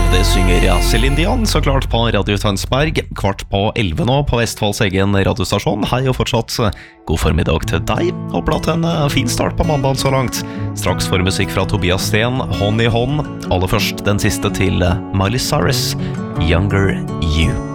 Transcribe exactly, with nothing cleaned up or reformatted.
Det synger Celine Dion, så klart på Radio Tønsberg. Kvart på elleve nå på Vestfolds egen radiostasjon. Hei og fortsatt god formiddag til deg. Håper du hatt en fin start på mandagen så langt. Straks får musikk fra Tobias Sten, hånd i hånd. Aller først den siste til Miley Cyrus, Younger You.